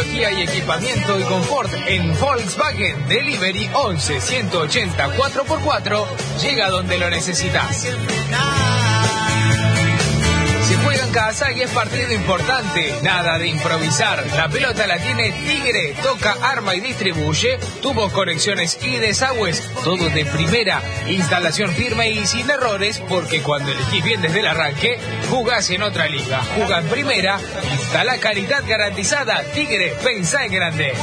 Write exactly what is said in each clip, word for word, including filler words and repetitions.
tecnología y equipamiento y confort en Volkswagen. Delivery once, ciento ochenta, cuatro por cuatro. Llega donde lo necesitas. Se juega en casa y es partido importante, nada de improvisar. La pelota la tiene Tigre, toca, arma y distribuye, tubos, conexiones y desagües, todo de primera, instalación firme y sin errores, porque cuando elegís bien desde el arranque, jugás en otra liga, jugá en primera, está la calidad garantizada. Tigre, pensá en grande.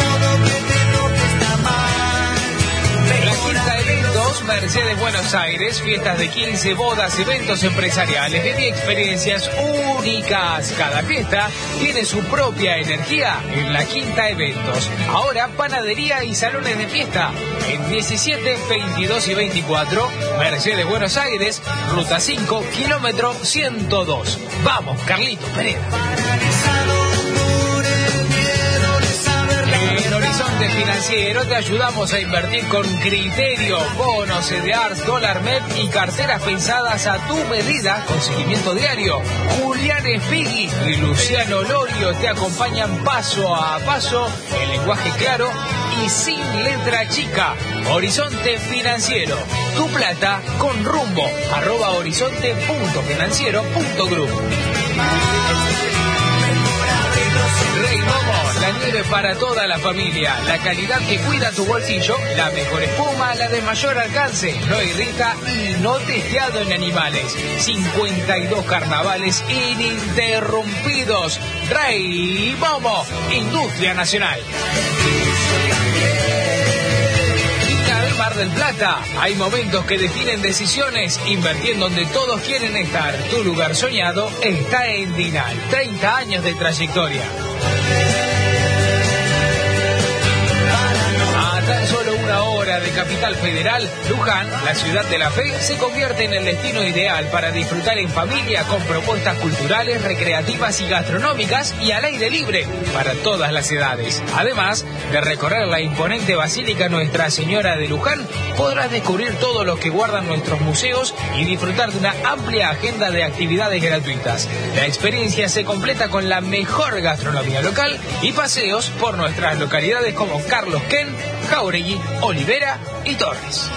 La Quinta Eventos, Mercedes Buenos Aires, fiestas de quince, bodas, eventos empresariales, de experiencias únicas. Cada fiesta tiene su propia energía en la Quinta Eventos. Ahora panadería y salones de fiesta en diecisiete, veintidós y veinticuatro, Mercedes Buenos Aires, ruta cinco, kilómetro ciento dos. Vamos, Carlito Pereda. En Horizonte Financiero te ayudamos a invertir con criterio. Bonos, C D Rs, dólar M E P y carteras pensadas a tu medida con seguimiento diario. Julián Espigui y Luciano Lorio te acompañan paso a paso en lenguaje claro y sin letra chica. Horizonte Financiero, tu plata con rumbo. Arroba horizonte punto financiero punto group. Rey Momo, la nieve para toda la familia, la calidad que cuida tu bolsillo, la mejor espuma, la de mayor alcance, no irrita y no testeado en animales. cincuenta y dos carnavales ininterrumpidos. Rey Momo, Industria Nacional. Mar del Plata, hay momentos que definen decisiones. Invertir en donde todos quieren estar. Tu lugar soñado está en Dinal. treinta años de trayectoria. A tan solo una hora de Capital Federal, Luján, la ciudad de la fe, se convierte en el destino ideal para disfrutar en familia con propuestas culturales, recreativas y gastronómicas y al aire libre para todas las edades. Además de recorrer la imponente Basílica Nuestra Señora de Luján, podrás descubrir todo lo que guardan nuestros museos y disfrutar de una amplia agenda de actividades gratuitas. La experiencia se completa con la mejor gastronomía local y paseos por nuestras localidades como Carlos Ken, Jauregui, Olivera y Torres.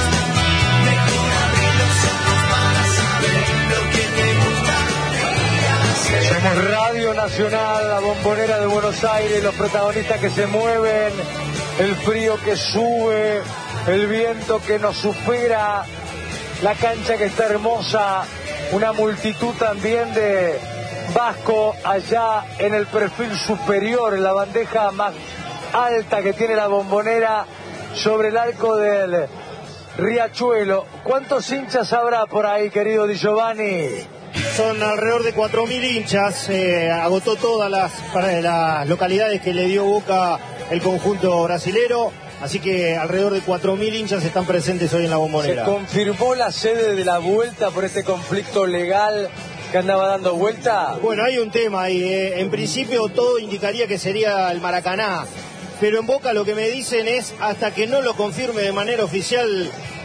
Somos Radio Nacional, la Bombonera de Buenos Aires, los protagonistas que se mueven, el frío que sube, el viento que nos supera, la cancha que está hermosa, una multitud también de vasco allá en el perfil superior, en la bandeja más alta que tiene la Bombonera sobre el arco del Riachuelo. ¿Cuántos hinchas habrá por ahí, querido Di Giovanni? Son alrededor de cuatro mil hinchas, eh, agotó todas las, para las localidades que le dio Boca el conjunto brasilero, así que alrededor de cuatro mil hinchas están presentes hoy en la Bombonera. ¿Se confirmó la sede de la vuelta por este conflicto legal que andaba dando vuelta? Bueno, hay un tema ahí, eh. en principio todo indicaría que sería el Maracaná, pero en Boca lo que me dicen es hasta que no lo confirme de manera oficial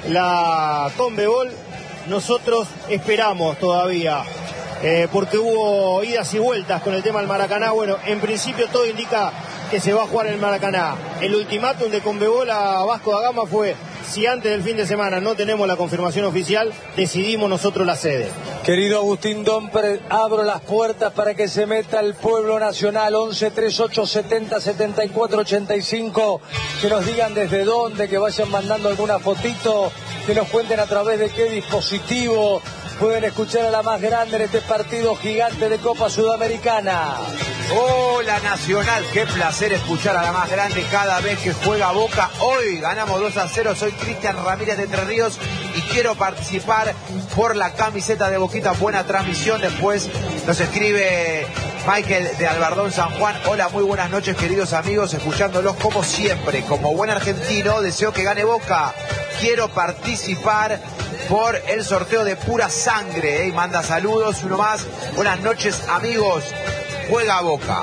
la Conmebol, nosotros esperamos todavía, eh, porque hubo idas y vueltas con el tema del Maracaná. Bueno, en principio todo indica que se va a jugar en el Maracaná. El ultimátum de Conmebol a Vasco da Gama fue: si antes del fin de semana no tenemos la confirmación oficial, decidimos nosotros la sede. Querido Agustín Domper, abro las puertas para que se meta el pueblo nacional. Once treinta y ocho setenta setenta y cuatro ochenta y cinco, que nos digan desde dónde, que vayan mandando alguna fotito, que nos cuenten a través de qué dispositivo pueden escuchar a la más grande en este partido gigante de Copa Sudamericana. Hola Nacional, qué placer escuchar a la más grande cada vez que juega Boca. Hoy ganamos dos a cero, soy Cristian Ramírez de Entre Ríos y quiero participar por la camiseta de Boquita. Buena transmisión. Después nos escribe Michael de Albardón San Juan. Hola, muy buenas noches queridos amigos, escuchándolos como siempre. Como buen argentino deseo que gane Boca. Quiero participar por el sorteo de pura sangre, ¿eh? Y manda saludos, uno más. Buenas noches amigos, juega Boca.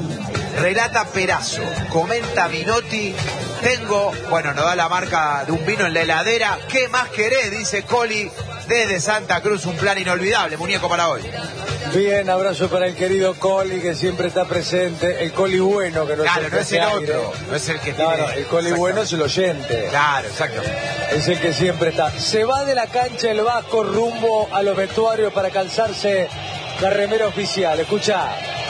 Relata Perazo, comenta Minotti. Tengo, bueno, nos da la marca de un vino en la heladera. ¿Qué más querés? Dice Coli desde Santa Cruz, un plan inolvidable, muñeco, para hoy. Bien, abrazo para el querido Coli, que siempre está presente. El Coli bueno, que no claro, es el, no es el otro, no es el que tiene... No, no, el Coli bueno es el oyente. Claro, exacto. Es el que siempre está. Se va de la cancha el Vasco rumbo a los vestuarios para calzarse la remera oficial. Escucha.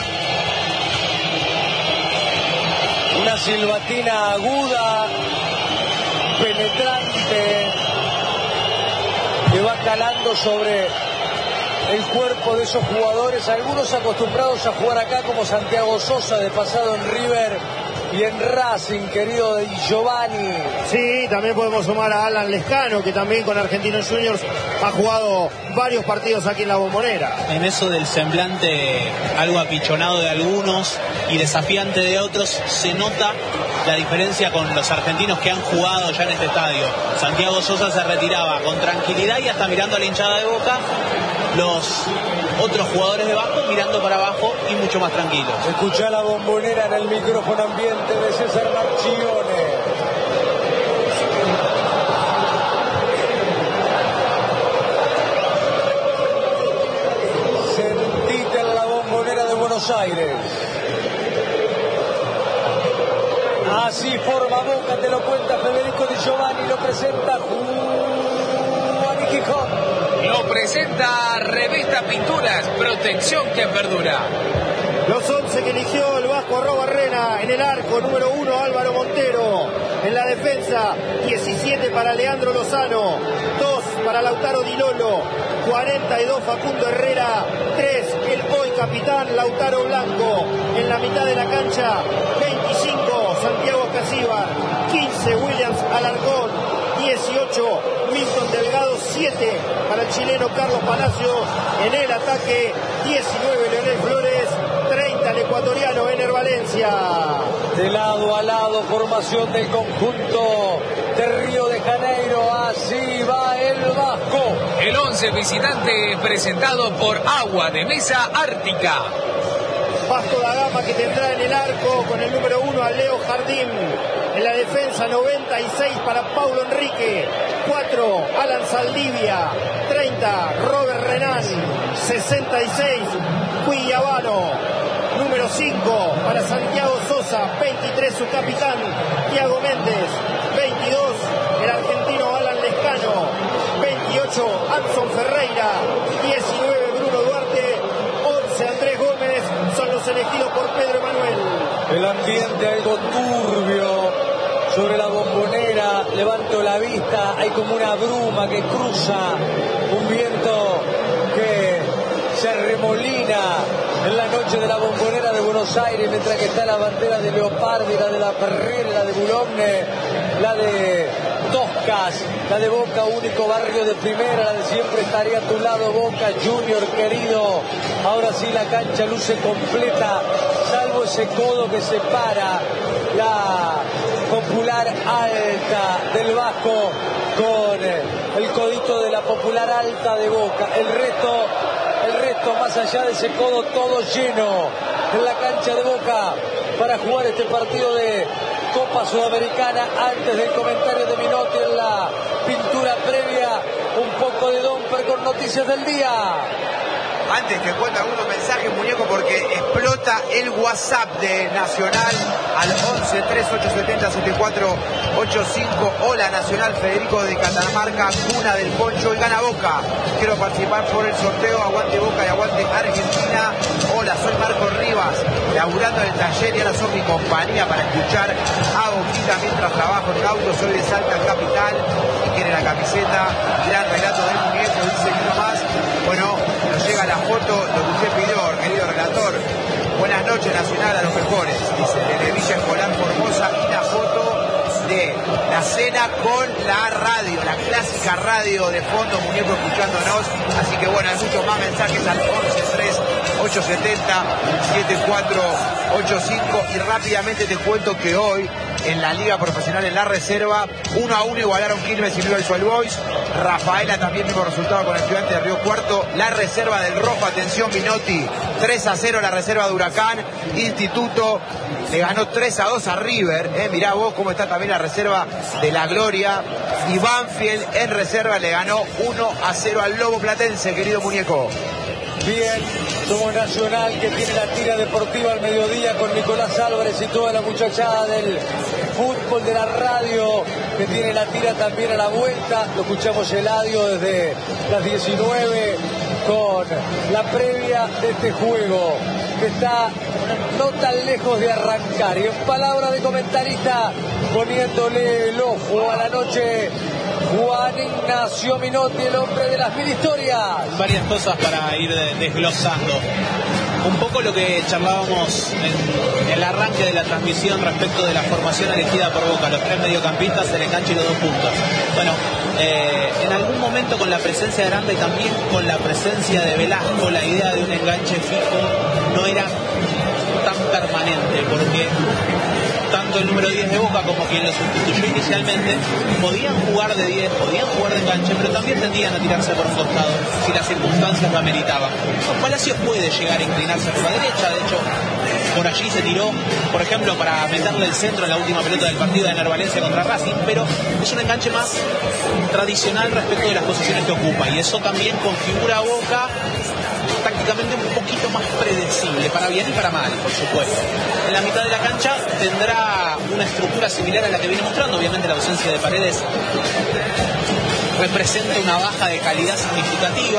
Una silbatina aguda, penetrante, que va calando sobre el cuerpo de esos jugadores, algunos acostumbrados a jugar acá como Santiago Sosa, de pasado en River y en Racing, querido Giovanni. Sí, también podemos sumar a Alan Lescano, que también con Argentinos Juniors ha jugado varios partidos aquí en la Bombonera. En eso del semblante algo apichonado de algunos y desafiante de otros, se nota la diferencia con los argentinos que han jugado ya en este estadio. Santiago Sosa se retiraba con tranquilidad y hasta mirando a la hinchada de Boca. Los otros jugadores de Vasco mirando para abajo y mucho más tranquilos. Escuchá la Bombonera en el micrófono ambiente de César Marchione. Sentite en la Bombonera de Buenos Aires. Así forma Boca, te lo cuenta Federico Di Giovanni, lo presenta Juan Quijón. Lo presenta Revista Pinturas, protección que perdura. Los once que eligió el Vasco Arrobarrena: en el arco, número uno Álvaro Montero; en la defensa, diecisiete para Leandro Lozano, dos para Lautaro Di Lolo, cuarenta y dos Facundo Herrera, tres el hoy capitán Lautaro Blanco; en la mitad de la cancha, veinticinco Santiago Casíbar, quince Williams Alarcón, dieciocho Milton Delgado, siete para el chileno Carlos Palacios; en el ataque, diecinueve Leonel Flores, treinta el ecuatoriano Ener Valencia. De lado a lado, formación del conjunto de Río de Janeiro. Así va el Vasco. El once visitante presentado por Agua de Mesa Ártica. Vasco da Gama, que tendrá en el arco con el número uno a Leo Jardín; en la defensa, noventa y seis para Paulo Enrique, cuatro Alan Saldivia, treinta Robert Renan, sesenta y seis Cuillavano, número cinco para Santiago Sosa, veintitrés su capitán Thiago Méndez, veintidós el argentino Alan Lescano, veintiocho Adson Ferreira, diecinueve Bruno Duarte, once Andrés Gómez, son los elegidos por Pedro Emanuel. El ambiente algo turbio sobre la Bombonera. Levanto la vista, hay como una bruma que cruza, un viento que se remolina en la noche de la Bombonera de Buenos Aires, mientras que está la bandera de Leopardi, la de la Ferrer, la de Boulogne, la de Toscas, la de Boca, único barrio de primera, la de siempre estaría a tu lado, Boca Junior querido. Ahora sí la cancha luce completa, salvo ese codo que separa la Popular Alta del Vasco con el codito de la Popular Alta de Boca. El resto, el resto más allá de ese codo, todo lleno en la cancha de Boca para jugar este partido de Copa Sudamericana. Antes del comentario de Minotti en la pintura previa, un poco de Domper con noticias del día. Antes que cuente algunos mensajes, muñeco, porque explota el WhatsApp de Nacional al once tres ocho siete cero siete cuatro ocho cinco. Hola Nacional, Federico de Catamarca, cuna del Poncho y gana Boca. Quiero participar por el sorteo, aguante Boca y aguante Argentina. Hola, soy Marco Rivas, laburando en el taller y ahora son mi compañía para escuchar a Boquita mientras trabajo en el auto. Soy de Salta Capital y quiere la camiseta. Gran relato del muñeco, dice que no más. Bueno, nos llega la foto, lo que usted pidió, querido relator. Buenas noches, Nacional, a los mejores. Dice, desde Villa Escolar Formosa, y la foto de la cena con la radio, la clásica radio de fondo, muñeco escuchándonos. Así que bueno, hay muchos más mensajes al once tres ocho siete cero siete cuatro ocho cinco. Y rápidamente te cuento que hoy en la Liga Profesional, en la reserva, uno a uno igualaron Quilmes y Newell's Old Boys. Rafaela también mismo resultado con el Estudiante de Río Cuarto. La reserva del Rojo, atención Minotti, tres a cero la reserva de Huracán. Instituto le ganó tres a dos a River. Eh, mirá vos cómo está también la reserva de La Gloria. Y Banfield en reserva le ganó uno a cero al Lobo Platense, querido muñeco. bien, somos Nacional, que tiene la tira deportiva al mediodía con Nicolás Álvarez y toda la muchachada del fútbol de la radio, que tiene la tira también a la vuelta. Lo escuchamos Eladio desde las diecinueve con la previa de este juego, que está no tan lejos de arrancar. Y en palabra de comentarista, poniéndole el ojo a la noche, Juan Ignacio Minotti, el hombre de las mil historias. Varias cosas para ir desglosando. Un poco lo que charlábamos en el arranque de la transmisión respecto de la formación elegida por Boca, los tres mediocampistas, el enganche y los dos puntos. Bueno, eh, en algún momento con la presencia de Aranda y también con la presencia de Velasco, la idea de un enganche fijo no era tan permanente, porque tanto el número diez de Boca como quien lo sustituyó inicialmente podían jugar de diez, podían jugar de enganche, pero también tendían a tirarse por un costado si las circunstancias lo ameritaban. Palacios puede llegar a inclinarse por la derecha, de hecho por allí se tiró, por ejemplo, para meterle el centro en la última pelota del partido de Ener Valencia contra Racing, pero es un enganche más tradicional respecto de las posiciones que ocupa, y eso también configura a Boca tácticamente un poquito más predecible, para bien y para mal, por supuesto. En la mitad de la cancha tendrá una estructura similar a la que viene mostrando. Obviamente la ausencia de Paredes representa una baja de calidad significativa,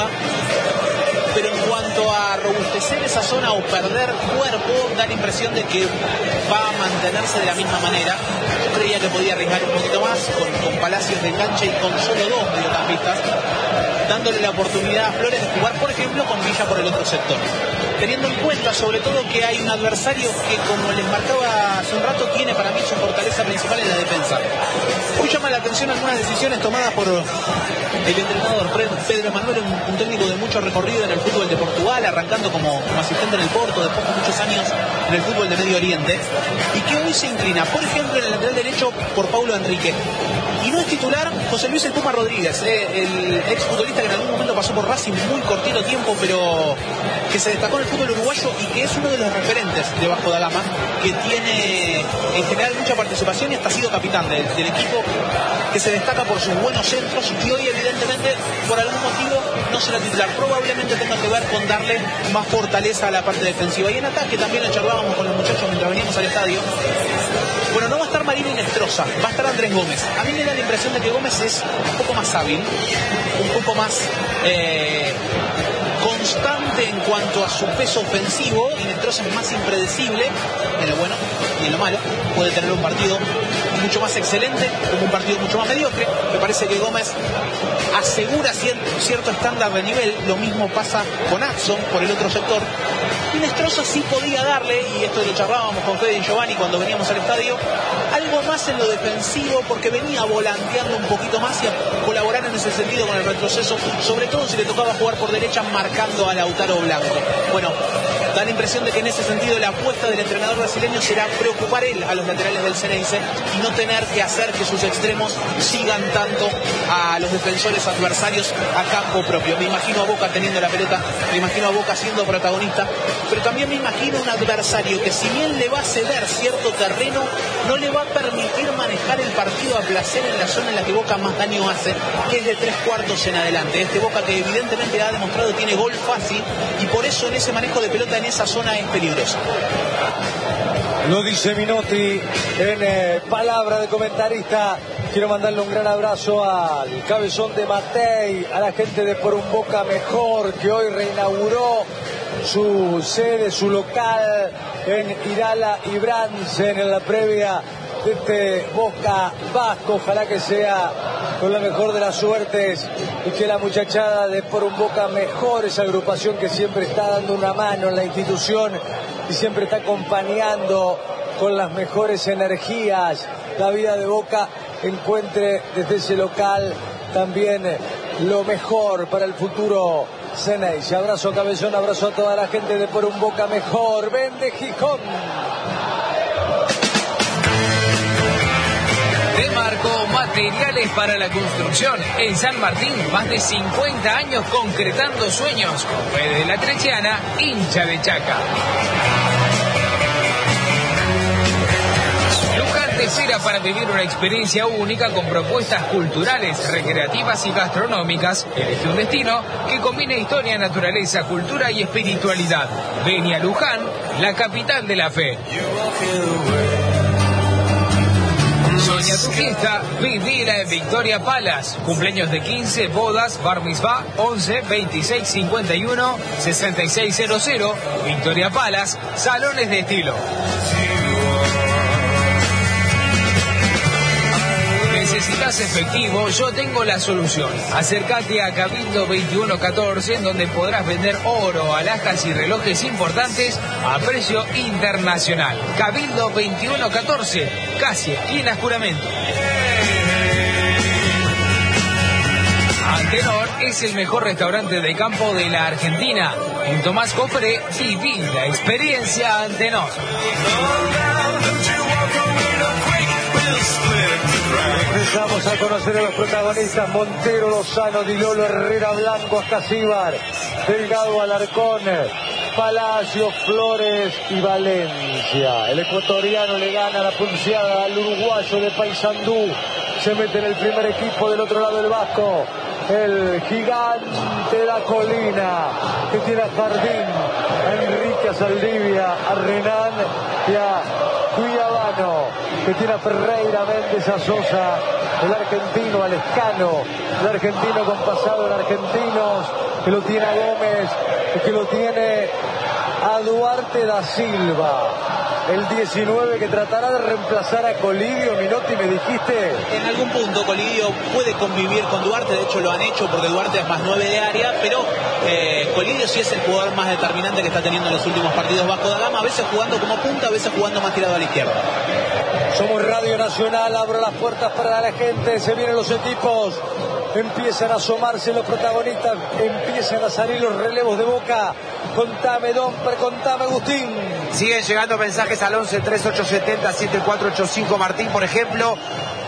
pero en cuanto a robustecer esa zona o perder cuerpo, da la impresión de que va a mantenerse de la misma manera. Yo creía que podía arriesgar un poquito más con, con Palacios de enganche y con solo dos mediocampistas, dándole la oportunidad a Flores de jugar, por ejemplo, con Villa por el otro sector. Teniendo en cuenta, sobre todo, que hay un adversario que, como les marcaba hace un rato, tiene para mí su fortaleza principal en la defensa. Hoy llama la atención algunas decisiones tomadas por el entrenador Pedro Emanuel, un, un técnico de mucho recorrido en el fútbol de Portugal, arrancando como, como asistente en el Porto, después de muchos años en el fútbol de Medio Oriente, y que hoy se inclina, por ejemplo, en el lateral derecho por Paulo Enrique. Y no es titular José Luis El Puma Rodríguez, eh, el exfutbolista que en algún momento pasó por Racing muy cortito tiempo, pero que se destacó en el fútbol uruguayo y que es uno de los referentes de Vasco da Gama, que tiene en general mucha participación y hasta ha sido capitán del, del equipo, que se destaca por sus buenos centros y hoy evidentemente por algún motivo no será titular. Probablemente tenga que ver con darle más fortaleza a la parte defensiva. Y en ataque también lo charlábamos con los muchachos mientras veníamos al estadio. Bueno, no va a estar Marino Inestrosa, va a estar Andrés Gómez. A mí me da la impresión de que Gómez es un poco más hábil, un poco más eh, constante en cuanto a su peso ofensivo. Inestrosa es más impredecible, en lo bueno y en lo malo. Puede tener un partido mucho más excelente, como un partido mucho más mediocre. Me parece que Gómez asegura cierto, cierto estándar de nivel. Lo mismo pasa con Adson por el otro sector. Inestrosa sí podía darle, y esto lo charlábamos con Fede y Giovanni cuando veníamos al estadio, algo más en lo defensivo, porque venía volanteando un poquito más y a colaborar en ese sentido con el retroceso, sobre todo si le tocaba jugar por derecha marcando a Lautaro Blanco. Bueno, da la impresión de que en ese sentido la apuesta del entrenador brasileño será preocupar él a los laterales del Ceneice y no tener que hacer que sus extremos sigan tanto a los defensores adversarios a campo propio. Me imagino a Boca teniendo la pelota, me imagino a Boca siendo protagonista, pero también me imagino un adversario que, si bien le va a ceder cierto terreno, no le va a permitir manejar el partido a placer en la zona en la que Boca más daño hace, que es de tres cuartos en adelante. Este Boca que evidentemente ha demostrado que tiene gol fácil y por eso en ese manejo de pelota en esa zona es peligroso. Lo dice Minotti en eh, palabra de comentarista. Quiero mandarle un gran abrazo al cabezón de Matei, a la gente de Por un Boca Mejor, que hoy reinauguró su sede, su local en Irala y Bransen, en la previa de este Boca Vasco. Ojalá que sea con la mejor de las suertes y que la muchachada de Por un Boca Mejor, esa agrupación que siempre está dando una mano en la institución y siempre está acompañando con las mejores energías la vida de Boca, encuentre desde ese local también lo mejor para el futuro Ceneice. Abrazo cabezón, abrazo a toda la gente de Por un Boca Mejor. Vende Gijón. Demarco Materiales para la Construcción. En San Martín, más de cincuenta años concretando sueños. Con Fede de la Trechiana, hincha de Chaca. Luján te espera llega para vivir una experiencia única con propuestas culturales, recreativas y gastronómicas. Elige un destino que combine historia, naturaleza, cultura y espiritualidad. Ven a Luján, la capital de la fe. Soña tu fiesta, vivila en Victoria Palace. Cumpleaños de quince, bodas, bar mitzvah, once, veintiséis, cincuenta y uno, sesenta y seis cero cero. Victoria Palace, salones de estilo. ¿Necesitas efectivo? Yo tengo la solución. Acércate a Cabildo veintiuno catorce, en donde podrás vender oro, alhajas y relojes importantes a precio internacional. Cabildo veintiuno catorce, casi esquina Juramento. Antenor es el mejor restaurante de campo de la Argentina. En Tomás Cofre, viví la experiencia Antenor. Empezamos a conocer a los protagonistas: Montero, Lozano, Di Lolo, Herrera, Blanco, Ascasíbar, Delgado, Alarcón, Palacio, Flores y Valencia. El ecuatoriano le gana la pulseada al uruguayo de Paysandú. Se mete en el primer equipo del otro lado del Vasco. El gigante de la colina, que tiene a Jardín, a Enrique, a Saldivia, a Renan y a Cuiabano, que tiene a Ferreira, Méndez, a Sosa, el argentino, a Lescano, el argentino con pasado en Argentinos, que lo tiene a Gómez, y que lo tiene a Duarte da Silva. El diecinueve que tratará de reemplazar a Colidio. Minotti, me dijiste. En algún punto Colidio puede convivir con Duarte, de hecho lo han hecho porque Duarte es más nueve de área, pero eh, Colidio sí es el jugador más determinante que está teniendo en los últimos partidos Vasco da Gama, a veces jugando como punta, a veces jugando más tirado a la izquierda. Somos Radio Nacional, abro las puertas para la gente, se vienen los equipos, empiezan a asomarse los protagonistas, empiezan a salir los relevos de Boca. Contame, Don, contame, Agustín. Siguen llegando mensajes al once, treinta y ocho setenta, setenta y cuatro ochenta y cinco. Martín, por ejemplo,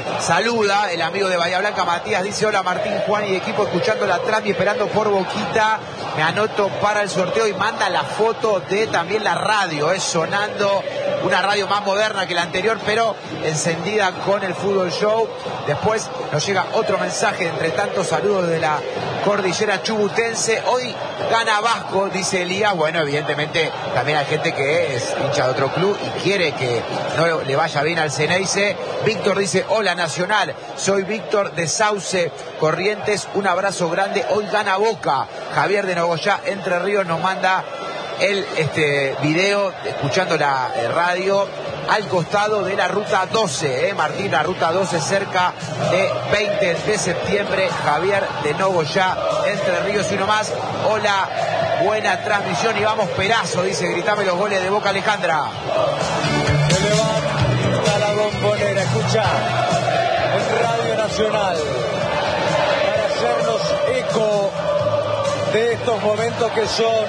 saluda, el amigo de Bahía Blanca, Matías, dice: hola Martín, Juan y equipo, escuchando la trama y esperando por Boquita. Me anoto para el sorteo, y manda la foto de también la radio, es sonando, una radio más moderna que la anterior, pero encendida con el Fútbol Show. Después nos llega otro mensaje, entre tantos saludos de la cordillera chubutense. Hoy gana Vasco, dice Elías. Bueno, evidentemente también hay gente que es hincha de otro club y quiere que no le vaya bien al Ceneice. Víctor dice: hola Nacional, soy Víctor de Sauce Corrientes, un abrazo grande, hoy gana Boca. Javier de Nogoyá, Entre Ríos, nos manda el este video escuchando la eh, radio al costado de la ruta doce, eh, Martín, la ruta doce, cerca de veinte de septiembre. Javier de Nogoyá, Entre Ríos y uno más. Hola, buena transmisión y vamos Perazo, dice, gritame los goles de Boca, Alejandra. Se levanta la Bombonera, escucha, en Radio Nacional, para hacernos eco de estos momentos que son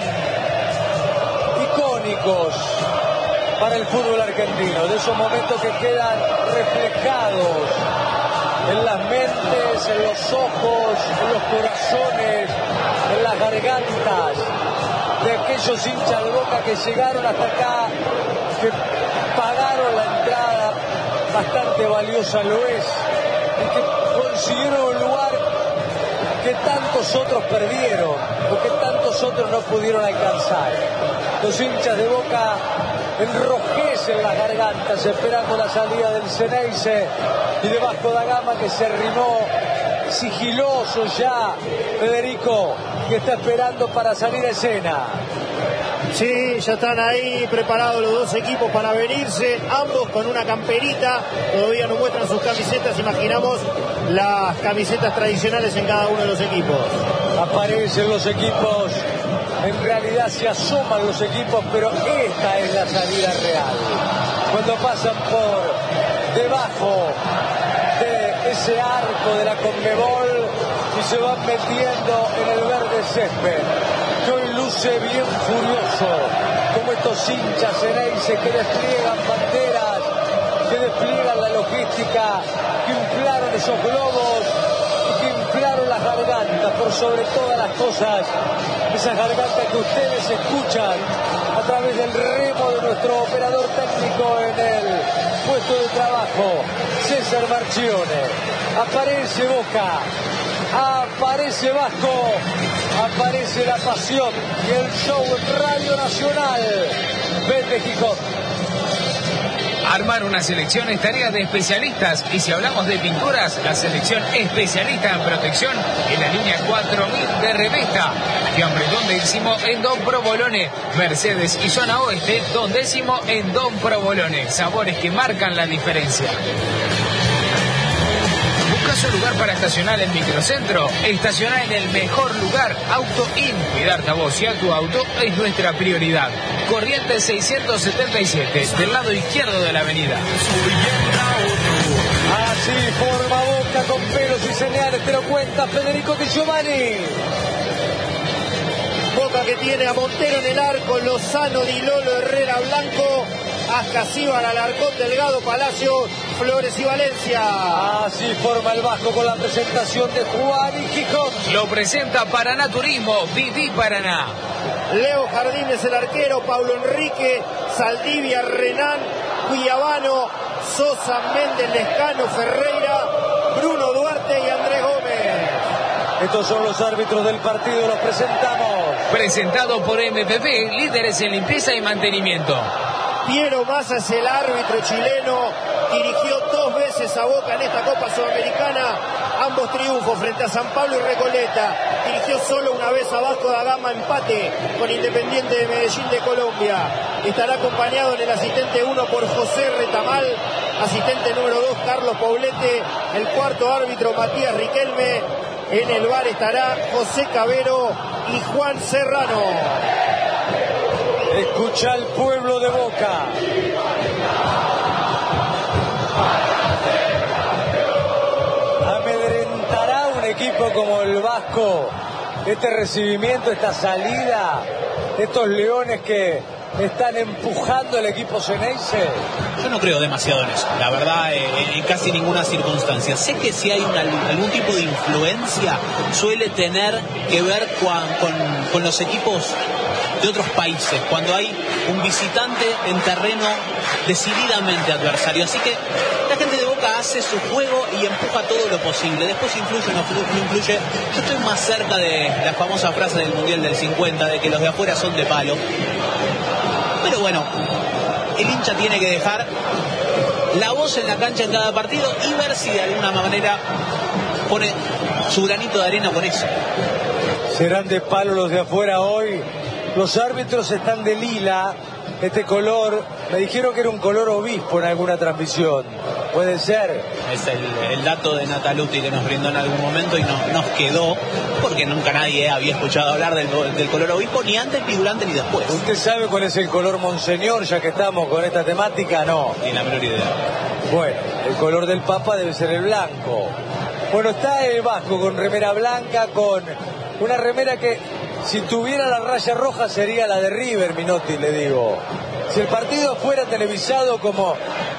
icónicos para el fútbol argentino, de esos momentos que quedan reflejados en las mentes, en los ojos, en los corazones, en las gargantas de aquellos hinchas de Boca que llegaron hasta acá, que pagaron la entrada, bastante valiosa lo es, y que consiguieron un lugar que tantos otros perdieron, o que tantos otros no pudieron alcanzar. Los hinchas de Boca enrojecen las gargantas esperando la salida del Ceneice y de Vasco da Gama, que se arrimó sigiloso ya, Federico, que está esperando para salir a escena. Sí, ya están ahí preparados los dos equipos para venirse, ambos con una camperita, todavía no muestran sus camisetas, imaginamos las camisetas tradicionales en cada uno de los equipos. Aparecen los equipos, en realidad se asoman los equipos, pero esta es la salida real. Cuando pasan por debajo de ese arco de la Conmebol y se van metiendo en el verde césped, que hoy luce bien furioso, como estos hinchas ceneices que despliegan banderas, que despliegan la logística, que inflaron esos globos y que inflaron las gargantas, por sobre todas las cosas, esas gargantas que ustedes escuchan a través del remo de nuestro operador técnico en el puesto de trabajo. César Marchione. Aparece Boca, aparece Vasco, aparece la pasión y el show en Radio Nacional. Vete Gijón. Armar una selección es tarea de especialistas, y si hablamos de pinturas, la selección especialista en protección en la línea cuatro mil de Revesta. Fiambre Don Décimo en Don Provolone. Mercedes y Zona Oeste, Don Décimo en Don Provolone. Sabores que marcan la diferencia. ¿Buscas un lugar para estacionar en Microcentro? Estacionar en el mejor lugar, Auto In. Cuidarte a vos y a tu auto es nuestra prioridad. Corrientes seiscientos setenta y siete, del lado izquierdo de la avenida. Así forma Boca con pelos y señales, te lo cuenta Federico Di Giovanni. Boca que tiene a Montero en el arco, Lozano, Di Lolo, Herrera, Blanco, Ascasíbar, Alarcón, Delgado, Palacio, Flores y Valencia. Así forma el Vasco con la presentación de Juan y Gijón. Lo presenta Paraná Turismo, Viví Paraná. Leo Jardines el arquero, Paulo Enrique, Saldivia, Renán, Guillabano, Sosa, Méndez, Lescano, Ferreira, Bruno Duarte y Andrés Gómez. Estos son los árbitros del partido, los presentamos. Presentado por M P P, líderes en limpieza y mantenimiento. Piero Massa es el árbitro chileno, dirigió dos veces a Boca en esta Copa Sudamericana, ambos triunfos frente a San Pablo y Recoleta. Dirigió solo una vez a Vasco da Gama, empate con Independiente de Medellín de Colombia. Estará acompañado en el asistente uno por José Retamal, asistente número dos Carlos Poblete, el cuarto árbitro Matías Riquelme, en el bar estará José Cabero y Juan Serrano. Escucha al pueblo de Boca. ¿Amedrentará un equipo como el Vasco este recibimiento, esta salida, estos leones que están empujando al equipo Ceneice? Yo no creo demasiado en eso, la verdad, eh, en casi ninguna circunstancia. Sé que si hay una, algún tipo de influencia suele tener que ver con, con, con los equipos de otros países, cuando hay un visitante en terreno decididamente adversario. Así que la gente de Boca hace su juego y empuja todo lo posible. Después influye o no influye. Yo estoy más cerca de la famosa frase del Mundial del cincuenta, de que los de afuera son de palo. Pero bueno, el hincha tiene que dejar la voz en la cancha en cada partido y ver si de alguna manera pone su granito de arena con eso. Serán de palo los de afuera hoy. Los árbitros están de lila, este color, me dijeron que era un color obispo en alguna transmisión, puede ser. Es el, el dato de Nataluti que nos brindó en algún momento y no, nos quedó, porque nunca nadie había escuchado hablar del, del color obispo, ni antes, ni durante, ni después. ¿Usted sabe cuál es el color monseñor, ya que estamos con esta temática? No. Ni la menor idea. Bueno, el color del Papa debe ser el blanco. Bueno, está el Vasco con remera blanca, con una remera que, si tuviera la raya roja, sería la de River, Minotti, le digo. Si el partido fuera televisado como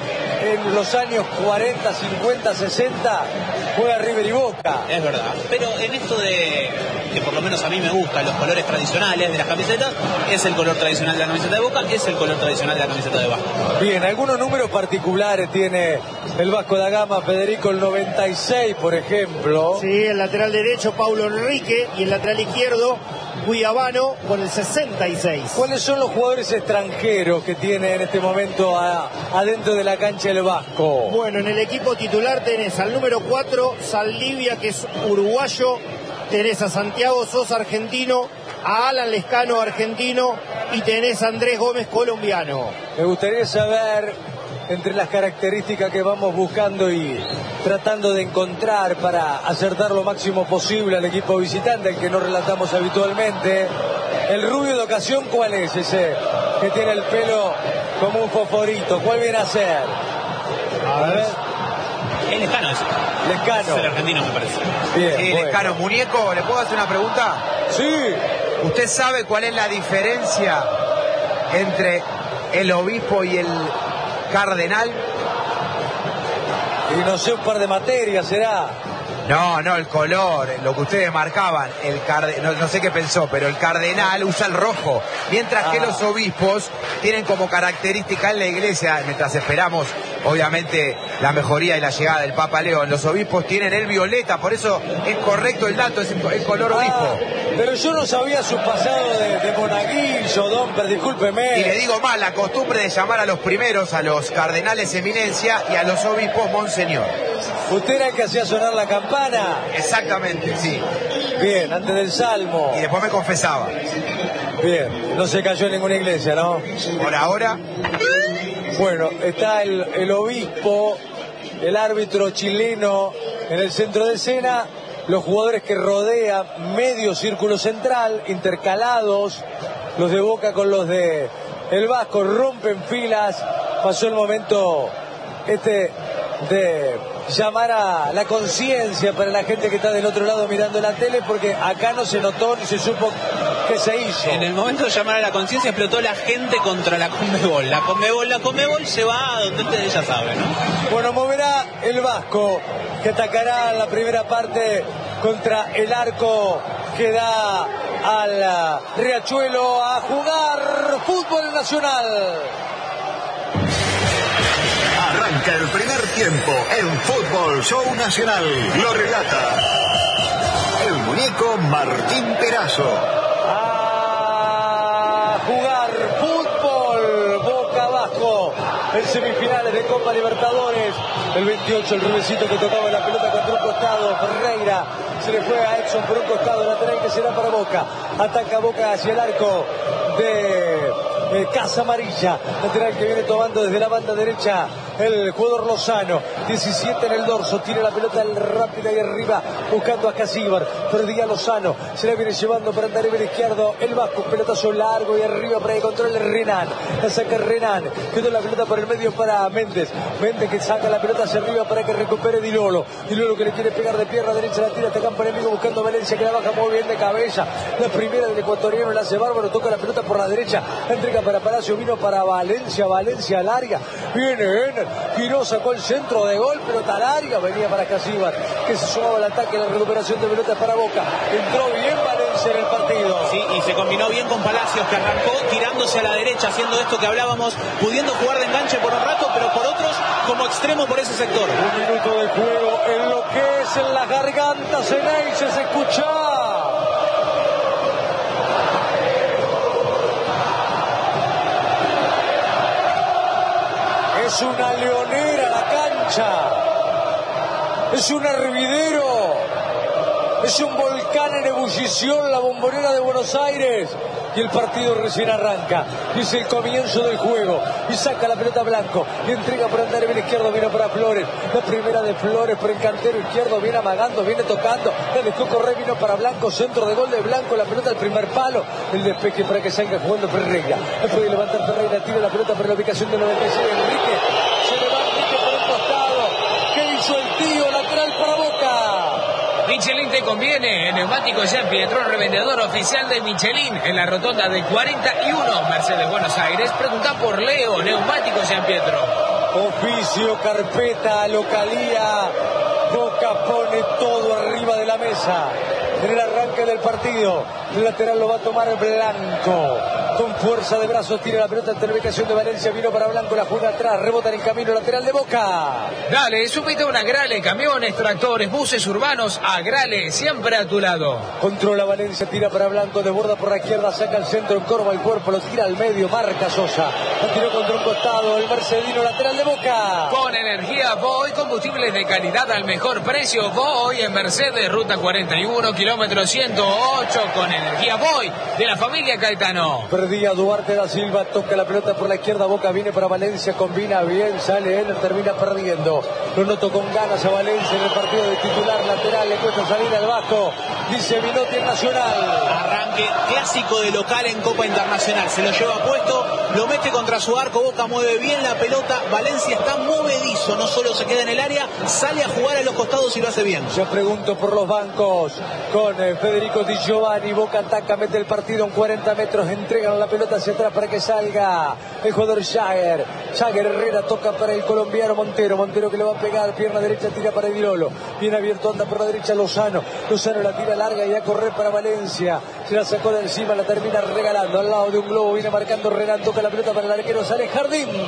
en los años cuarenta, cincuenta, sesenta, juega River y Boca. Es verdad, pero en esto de que por lo menos a mí me gustan los colores tradicionales de las camisetas, es el color tradicional de la camiseta de Boca, es el color tradicional de la camiseta de Vasco. Bien, algunos números particulares tiene el Vasco da Gama, Federico, el noventa y seis, por ejemplo. Sí, el lateral derecho Paulo Enrique y el lateral izquierdo Guillabano con el sesenta y seis. ¿Cuáles son los jugadores extranjeros que tiene en este momento a, adentro de la cancha el Vasco? Bueno, en el equipo titular tenés al número cuatro, Saldivia, que es uruguayo, tenés a Santiago Sosa, argentino, a Alan Lescano, argentino, y tenés a Andrés Gómez, colombiano. Me gustaría saber, entre las características que vamos buscando y tratando de encontrar para acertar lo máximo posible al equipo visitante, el que no relatamos habitualmente, el rubio de ocasión, ¿cuál es ese que tiene el pelo como un fosforito? ¿Cuál viene a ser? A ver. Es Lescano ese. Lescano. Es el argentino, me parece. Bien, Sí, bueno. Lescano. Muñeco, ¿le puedo hacer una pregunta? Sí. ¿Usted sabe cuál es la diferencia entre el obispo y el cardenal? Y no sé, un par de materias será. No, no, el color, lo que ustedes marcaban, el carde- no, no sé qué pensó, pero el cardenal usa el rojo, mientras que Ah. los obispos tienen como característica en la iglesia, mientras esperamos obviamente la mejoría y la llegada del Papa Leo. Los obispos tienen el violeta, por eso es correcto el dato, es el color obispo. Ah, pero yo no sabía su pasado de, de monaguillo, Domper, discúlpeme. Y le digo más, la costumbre de llamar a los primeros, a los cardenales eminencia y a los obispos monseñor. ¿Usted era el que hacía sonar la campana? Exactamente, sí. Bien, antes del salmo. Y después me confesaba. Bien, no se cayó en ninguna iglesia, ¿no? Por ahora. Bueno, está el, el obispo, el árbitro chileno en el centro de escena, los jugadores que rodean medio círculo central, intercalados, los de Boca con los de el Vasco, rompen filas. Pasó el momento este de llamar a la conciencia para la gente que está del otro lado mirando la tele, porque acá no se notó ni se supo qué se hizo. En el momento de llamar a la conciencia explotó la gente contra la Conmebol. La Conmebol, la Conmebol se va a donde ustedes ya saben, ¿no? Bueno, moverá el Vasco, que atacará en la primera parte contra el arco que da al Riachuelo a jugar fútbol nacional. Arranca el primer tiempo en Fútbol Show Nacional. Lo relata el muñeco Martín Perazo. A jugar fútbol, Boca Vasco, en semifinales de Copa Libertadores. El veintiocho, el rubecito que tocaba la pelota contra un costado, Ferreira. Se le fue a Exxon por un costado, lateral que será para Boca. Ataca Boca hacia el arco de eh, Casa Amarilla. Lateral que viene tomando desde la banda derecha el jugador Lozano. diecisiete en el dorso, tira la pelota rápida y arriba, buscando a Casíbar. Perdía Lozano, se la viene llevando para andar el izquierdo. El Vasco, pelotazo largo y arriba para que controle Renan. La saca Renan, quedó la pelota por el medio para Méndez. Méndez que saca la pelota hacia arriba para que recupere Dilolo. Dilolo que le quiere pegar de pierna derecha, la tira hasta campo enemigo buscando a Valencia, que la baja muy bien de cabeza. La primera del ecuatoriano la hace bárbaro, toca la pelota por la derecha, entrega para Palacio, vino para Valencia, Valencia larga, viene en, giró, sacó el centro de gol, pelota larga, venía para Casíbar, que se sumaba al ataque, la recuperación de pelotas para Boca. Entró bien Valencia en el partido. Sí, y se combinó bien con Palacios, que arrancó tirándose a la derecha, haciendo esto que hablábamos, pudiendo jugar de enganche por un rato, pero por otros como extremo por ese sector. Un minuto de juego, en lo que es en la garganta, Ceneice se escucha. Es una leonera la cancha, es un hervidero, es un volcán en ebullición la Bombonera de Buenos Aires. Y el partido recién arranca, y es el comienzo del juego, y saca la pelota Blanco, y entrega por andar el izquierdo, viene para Flores, la primera de Flores por el cantero izquierdo, viene amagando, viene tocando, la dejó correr, vino para Blanco, centro de gol de Blanco, la pelota al primer palo, el despeje para que salga jugando Ferreira, no puede levantar Ferreira, tira la pelota para la ubicación de noventa y seis, Enrique, se le va Enrique por un costado, ¿qué hizo el tío? Lateral para Boca. Michelin te conviene, el neumático Jean Pietro, revendedor oficial de Michelin en la rotonda de cuarenta y uno, Mercedes Buenos Aires. Pregunta por Leo, neumático Jean Pietro. Oficio, carpeta, localía, Boca pone todo arriba de la mesa. En el arranque del partido, el lateral lo va a tomar Blanco. Con fuerza de brazos tira la pelota ante la ubicación de Valencia, vino para Blanco, la juega atrás, rebota en el camino lateral de Boca. Dale, subite a una Grale, camiones, tractores, buses urbanos, a Grale, siempre a tu lado. Controla Valencia, tira para Blanco, desborda por la izquierda, saca el centro, encorva el cuerpo, lo tira al medio, marca Sosa. Lo tiró contra un costado, el mercedino lateral de Boca. Con energía Voy, combustibles de calidad al mejor precio. Voy en Mercedes, ruta cuarenta y uno, kilómetro ciento ocho, con energía Voy, de la familia Caetano. Perdía Duarte da Silva, toca la pelota por la izquierda, Boca viene para Valencia, combina bien, sale él, termina perdiendo. Lo noto con ganas a Valencia en el partido de titular lateral, le cuesta salir al Vasco, dice Minotti en Nacional. Arranque clásico de local en Copa Internacional, se lo lleva puesto, lo mete contra su arco, Boca mueve bien la pelota, Valencia está movedizo, no solo se queda en el área, sale a jugar a los costados y lo hace bien. Yo pregunto por los bancos, con eh, Federico Di Giovanni, Boca ataca, mete el partido en cuarenta metros, entregan la pelota hacia atrás para que salga el jugador Jagger. Jagger Herrera toca para el colombiano Montero. Montero que le va a pegar, pierna derecha, tira para Dilolo. Bien abierto, anda por la derecha Lozano. Lozano la tira larga y a correr para Valencia. Se la sacó de encima, la termina regalando al lado de un globo. Viene marcando Renan, toca la pelota para el arquero, sale Jardín.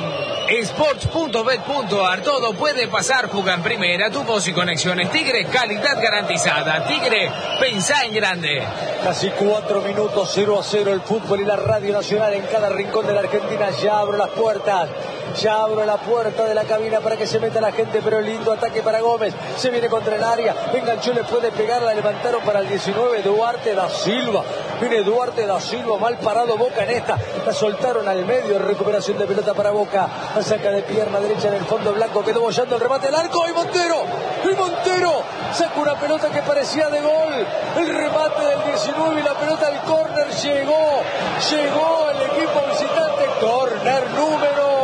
Sports punto bet punto ar, todo puede pasar, juega en primera, tu voz y conexiones. Tigre, calidad garantizada. Tigre, pensá en grande. Casi cuatro minutos, cero a cero el fútbol y la Radio Nacional en cada rincón de la Argentina. Ya abro las puertas. Ya abro la puerta de la cabina para que se meta la gente, pero lindo ataque para Gómez. Se viene contra el área. Enganchó, le puede pegar, la levantaron para el diecinueve. Duarte da Silva. Viene Duarte da Silva, mal parado Boca en esta. La soltaron al medio, recuperación de pelota para Boca. La saca de pierna derecha en el fondo blanco. Quedó bollando el remate al arco. ¡Y Montero! ¡Y Montero! Saca una pelota que parecía de gol. El remate del diecinueve y la pelota al córner. Llegó. Llegó el equipo visitante. Córner número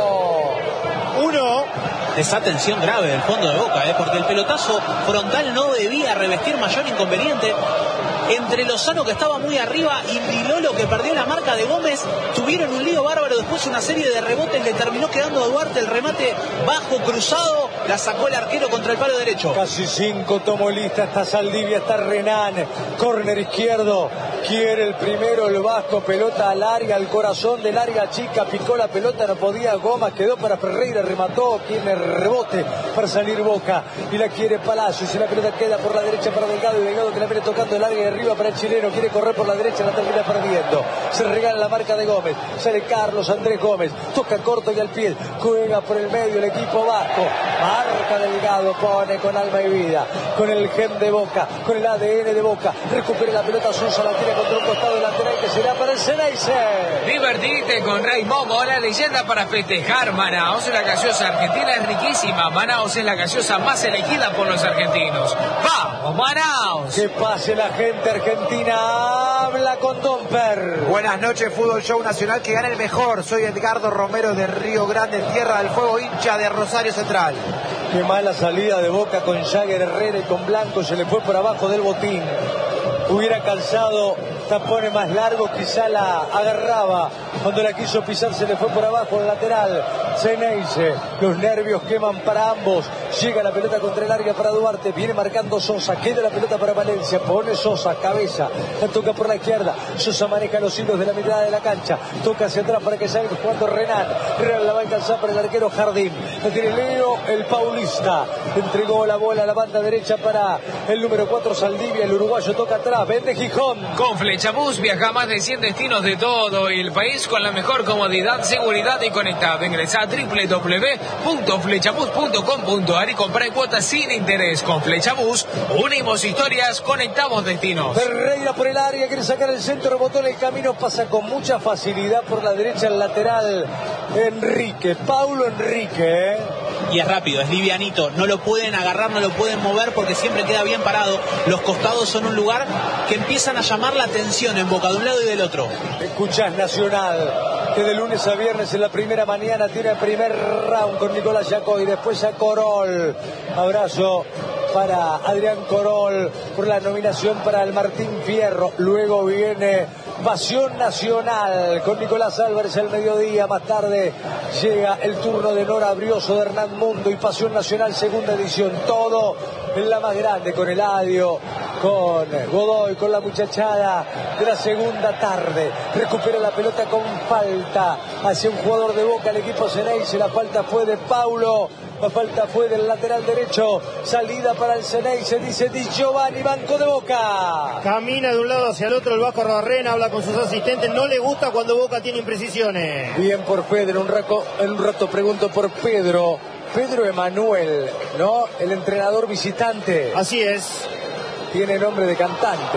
uno. Desatención grave del fondo de Boca, ¿eh? Porque el pelotazo frontal no debía revestir mayor inconveniente. Entre Lozano, que estaba muy arriba, y Vilolo, que perdió la marca de Gómez, tuvieron un lío bárbaro. Después una serie de rebotes, le terminó quedando a Duarte el remate bajo, cruzado, la sacó el arquero contra el palo derecho. Casi cinco tomó lista, está Saldivia, está Renan, córner izquierdo, quiere el primero el Vasco, pelota al área, al corazón del área chica, picó la pelota, no podía Goma, quedó para Ferreira, remató, tiene rebote para salir Boca, y la quiere Palacios, y la pelota queda por la derecha para Delgado, y Delgado que la viene tocando el área de arriba para el chileno, quiere correr por la derecha, la termina perdiendo, se regala la marca de Gómez, sale Carlos Andrés Gómez, toca corto y al pie, juega por el medio el equipo vasco, marca Delgado, pone con alma y vida, con el gen de Boca, con el A D N de Boca, recupera la pelota Sosa, la tira contra un costado lateral que será para el Ceneice. Divertite con Rey Momo, la leyenda para festejar. Manaos, la gaseosa argentina es riquísima. Manaos es la gaseosa más elegida por los argentinos. ¡Vamos, Manaos! Que pase la gente argentina, habla con Domper. Buenas noches, Fútbol Show Nacional, que gana el mejor. Soy Edgardo Romero de Río Grande, Tierra del Fuego, hincha de Rosario Central. Qué mala salida de Boca con Jagger Herrera y con Blanco, se le fue por abajo del botín. Hubiera calzado tapones más largos, quizá la agarraba. Cuando la quiso pisar se le fue por abajo el lateral. Ceneice, los nervios queman para ambos. Llega la pelota contra el área para Duarte, viene marcando Sosa, queda la pelota para Valencia, pone Sosa, cabeza, la toca por la izquierda. Sosa maneja los hilos de la mitad de la cancha, toca hacia atrás para que salga jugando Renan. Renan la va a alcanzar para el arquero Jardín. La tiene Leo, el paulista. Entregó la bola a la banda derecha para el número cuatro, Saldivia. El uruguayo toca atrás, vende Gijón. Con Flechabús viaja a más de cien destinos de todo el país con la mejor comodidad, seguridad y conectado. Ingresa a doble u doble u doble u punto flechabús punto com punto ar y compra cuotas sin interés. Con Flechabús unimos historias, conectamos destinos. Ferreira por el área, quiere sacar el centro, rebotó en el camino, pasa con mucha facilidad por la derecha el lateral Enrique, Paulo Enrique. ¿eh? Y es rápido, es livianito, no lo pueden agarrar, no lo pueden mover porque siempre queda bien parado. Los costados son un lugar que empiezan a llamar la atención en Boca de un lado y del otro. Escuchás Nacional, que de lunes a viernes en la primera mañana tiene el primer round con Nicolás Yacó y después a Corol. Abrazo para Adrián Corol por la nominación para el Martín Fierro. Luego viene Pasión Nacional con Nicolás Álvarez al mediodía. Más tarde llega el turno de Nora Brioso, de Hernán Mundo y Pasión Nacional segunda edición. Todo en la más grande con Eladio, con Godoy, con la muchachada de la segunda tarde. Recupera la pelota con falta hacia un jugador de Boca, el equipo Ceneice. La falta fue de Paulo, la falta fue del lateral derecho. Salida para el Ceneice, dice Di Giovanni, banco de Boca. Camina de un lado hacia el otro el Vasco Rarrena, habla con sus asistentes. No le gusta cuando Boca tiene imprecisiones. Bien por Pedro, un rato, en un rato pregunto por Pedro. Pedro Emanuel, ¿no? El entrenador visitante. Así es. Tiene nombre de cantante.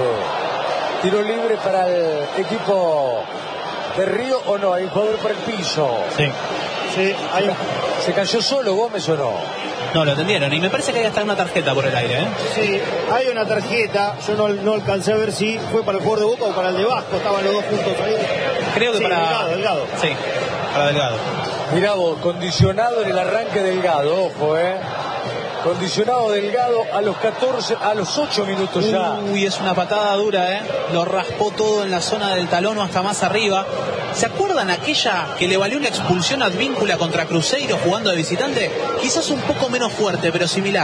Tiro libre para el equipo de Río, ¿o no? Hay un jugador por el piso. Sí. Sí, hay un... ¿Se cayó solo Gómez o no? No, lo atendieron. Y me parece que hay hasta una tarjeta por el aire, ¿eh? Sí, hay una tarjeta. Yo no, no alcancé a ver si fue para el jugador de Boca o para el de Vasco. Estaban los dos juntos ahí. Creo que sí, para... Delgado, Delgado. Sí, para Delgado. Mirá vos, condicionado en el arranque Delgado, ojo, eh. Condicionado Delgado a los catorce, a los ocho minutos ya. Uy, es una patada dura, ¿eh? Lo raspó todo en la zona del talón o hasta más arriba. ¿Se acuerdan aquella que le valió una expulsión a Advíncula contra Cruzeiro jugando de visitante? Quizás un poco menos fuerte, pero similar.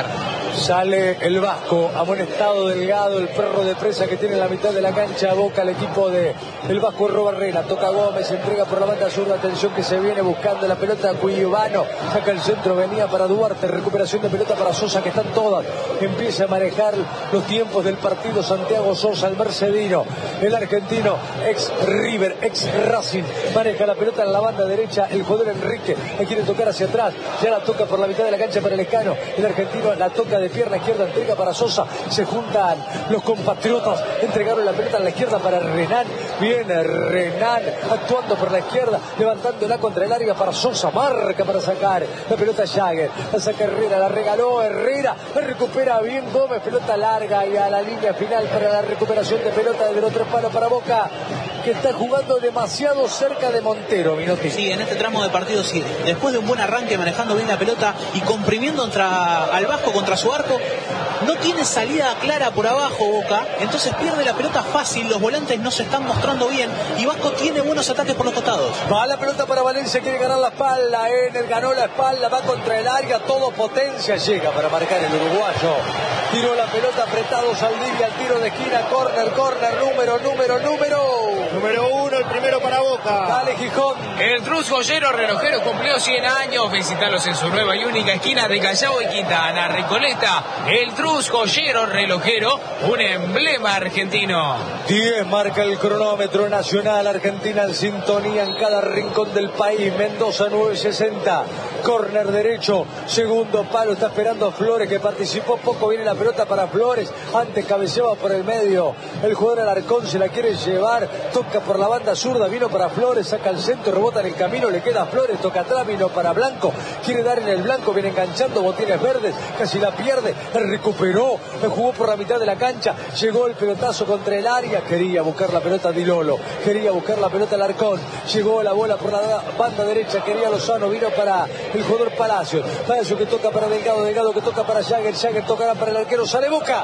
Sale el Vasco, amonestado Delgado, el perro de presa que tiene en la mitad de la cancha. Boca el equipo de el Vasco Robarrera. Toca Gómez, entrega por la banda zurda. Atención que se viene buscando la pelota. Cuyubano saca el centro, venía para Duarte. Recuperación de pelota para Sosa, que están todas. Empieza a manejar los tiempos del partido Santiago Sosa, el mercedino, el argentino, ex River, ex Racing. Maneja la pelota en la banda derecha. El jugador Enrique la quiere tocar hacia atrás. Ya la toca por la mitad de la cancha para el Escano. El argentino la toca de pierna izquierda, entrega para Sosa. Se juntan los compatriotas. Entregaron la pelota en la izquierda para Renan. Viene Renan actuando por la izquierda, levantándola contra el área para Sosa. Marca para sacar la pelota Jagger. La saca Herrera, la regaló Herrera. La recupera bien Gómez. Pelota larga y a la línea final para la recuperación de pelota desde los tres palos para Boca, que está jugando demasiado cerca de Montero, Minotti. Sí, en este tramo de partido sí. Después de un buen arranque, manejando bien la pelota y comprimiendo contra, al Vasco contra su arco, no tiene salida clara por abajo Boca, entonces pierde la pelota fácil, los volantes no se están mostrando bien y Vasco tiene buenos ataques por los costados. Va la pelota para Valencia, quiere ganar la espalda, Ener ganó la espalda, va contra el área, todo potencia, llega para marcar el uruguayo. Tiró la pelota apretado Saldivia, al tiro de esquina, córner, córner, número, número, número. Número uno, el primero para Boca. Dale, Gijón. El Trus Joyero Relojero cumplió cien años. Visítalos en su nueva y única esquina de Callao y Quintana, Recoleta. El Trus Joyero Relojero, un emblema argentino. diez marca el cronómetro nacional. Argentina en sintonía en cada rincón del país. Mendoza nueve sesenta. Córner derecho, segundo palo. Está esperando Flores, que participó poco. Viene la pelota para Flores. Antes cabeceaba por el medio. El jugador Alarcón se la quiere llevar. Toca por la banda zurda, vino para Flores, saca el centro, rebota en el camino, le queda a Flores, toca atrás, vino para Blanco, quiere dar en el Blanco, viene enganchando, botines verdes, casi la pierde, la recuperó, la jugó por la mitad de la cancha, llegó el pelotazo contra el área, quería buscar la pelota Di Lolo, quería buscar la pelota Alarcón, llegó la bola por la banda derecha, quería Lozano, vino para el jugador Palacio, Palacio que toca para Delgado, Delgado que toca para Jagger, Jagger tocará para el arquero, sale Boca.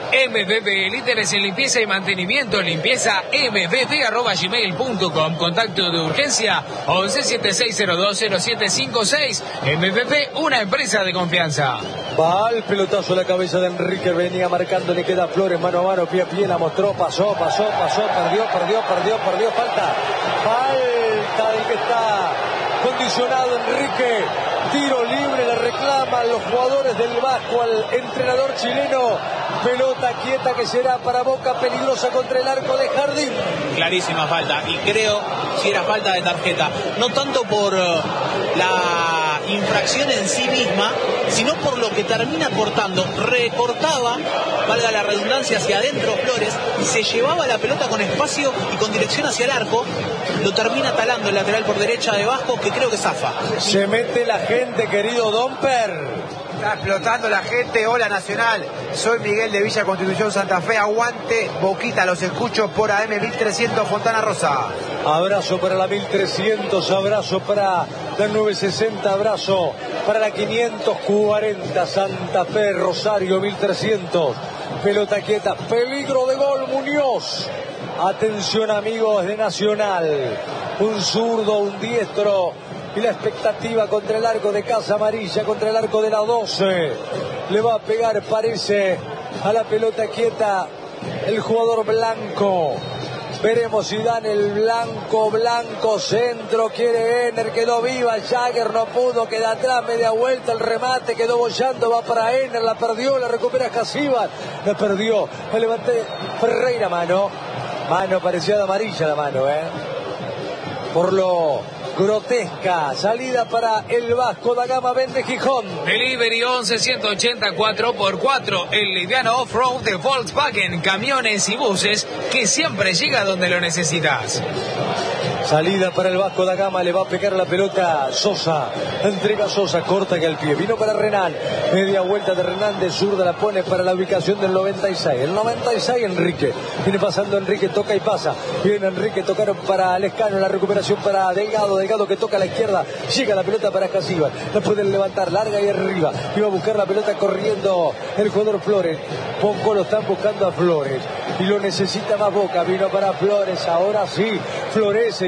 M V P, líderes en limpieza y mantenimiento, limpieza M V P arroba gmail punto com, contacto de urgencia once setenta y seis cero dos cero siete cinco seis. M V P, una empresa de confianza. Va el pelotazo a la cabeza de Enrique, venía marcando, le queda Flores mano a mano, pie a pie, la mostró, pasó, pasó, pasó, perdió, perdió, perdió, perdió, falta, falta del que está condicionado Enrique, tiro libre, le reclaman los jugadores del Vasco al entrenador chileno, pelota quieta que será para Boca, peligrosa contra el arco de Jardín. Clarísima falta, y creo si era falta de tarjeta, no tanto por uh, la infracción en sí misma, sino por lo que termina cortando. Recortaba, valga la redundancia, hacia adentro Flores, se llevaba la pelota con espacio y con dirección hacia el arco, lo termina talando el lateral por derecha de Vasco, que creo que zafa. Se mete la gente, querido Domper. Está explotando la gente. Hola Nacional, soy Miguel de Villa Constitución Santa Fe. Aguante Boquita, los escucho por A M mil trescientos Fontana Rosa. Abrazo para la mil trescientos, abrazo para la nueve sesenta, abrazo para la quinientos cuarenta Santa Fe, Rosario mil trescientos. Pelota quieta, peligro de gol Muñoz. Atención amigos de Nacional, un zurdo, un diestro y la expectativa contra el arco de Casa Amarilla, contra el arco de la doce. Le va a pegar, parece, a la pelota quieta el jugador Blanco. Veremos si dan el blanco, blanco, centro, quiere Ener, quedó viva, Jagger no pudo, queda atrás, media vuelta, el remate, quedó bollando, va para Ener, la perdió, la recupera Casíbal, la perdió, la levanté, Ferreira, mano, mano, parecía de amarilla la mano, eh, por lo grotesca, salida para el Vasco da Gama, vende Gijón. Delivery once ciento ochenta cuatro por cuatro, el liviano off-road de Volkswagen, camiones y buses que siempre llega donde lo necesitas. Salida para el Vasco da Gama, le va a pegar la pelota Sosa, entrega Sosa, corta que al pie, vino para Renan, media vuelta de Renan, de zurda la pone para la ubicación del noventa y seis, el noventa y seis Enrique, viene pasando Enrique, toca y pasa, viene Enrique, tocaron para Lescano, la recuperación para Delgado, Delgado que toca a la izquierda, llega la pelota para Casíbal, la pueden levantar, larga y arriba, iba a buscar la pelota corriendo el jugador Flores, poco lo están buscando a Flores, y lo necesita más Boca, vino para Flores, ahora sí, florece y